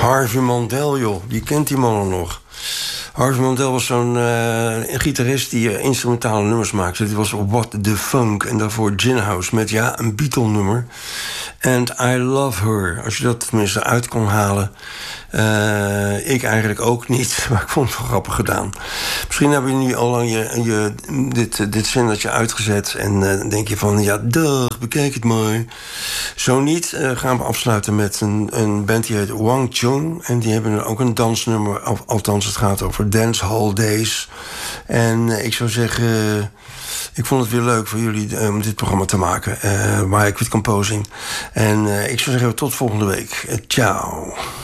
Harvey Mandel, joh. Wie kent die man nog? Harvey Mandel was zo'n gitarist die instrumentale nummers maakte. Die was op What the Funk en daarvoor Gin House met een Beatle-nummer. And I Love Her. Als je dat tenminste uit kon halen. Ik eigenlijk ook niet, maar ik vond het wel grappig gedaan. Misschien heb je nu al lang dit zendertje uitgezet en denk je van, ja, dag, bekijk het maar. Zo niet, gaan we afsluiten met een band die heet Wang Chung. En die hebben ook een dansnummer, althans het gaat over Dance Hall Days. En ik zou zeggen, ik vond het weer leuk voor jullie om dit programma te maken. My Quit Composing. En ik zou zeggen, tot volgende week. Ciao.